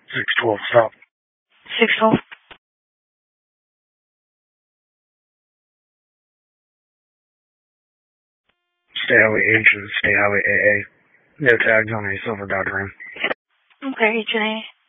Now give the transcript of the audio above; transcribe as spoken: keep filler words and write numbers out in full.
six twelve, stop. six twelve. State Highway H and State Highway A A. No tags on a silver Dodge Ram. Okay, H and A.